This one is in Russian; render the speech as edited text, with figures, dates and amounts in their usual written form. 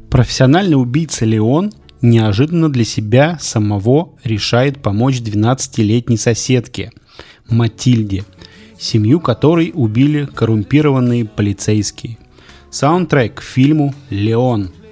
Профессиональный убийца Леон неожиданно для себя самого решает помочь 12-летней соседке Матильде, семью которой убили коррумпированные полицейские. Саундтрек к фильму «Леон».